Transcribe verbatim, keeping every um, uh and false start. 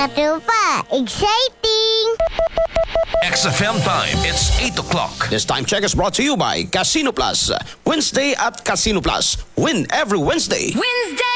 Katropa, exciting! X F M time, it's eight o'clock. This time check is brought to you by Casino Plus. Wednesday at Casino Plus. Win every Wednesday. Wednesday!